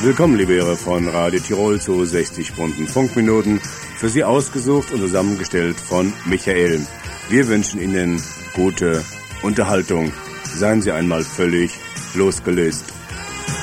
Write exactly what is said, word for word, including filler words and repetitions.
Willkommen, liebe Hörer von Radio Tirol zu sechzig bunten Funkminuten. Für Sie ausgesucht und zusammengestellt von Michael. Wir wünschen Ihnen gute Unterhaltung. Seien Sie einmal völlig losgelöst.